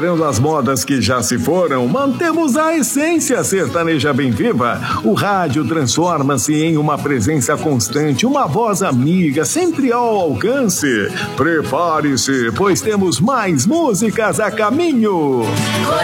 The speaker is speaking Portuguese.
superando as modas que já se foram, mantemos a essência sertaneja bem viva. O rádio transforma-se em uma presença constante, uma voz amiga, sempre ao alcance. Prepare-se, pois temos mais músicas a caminho.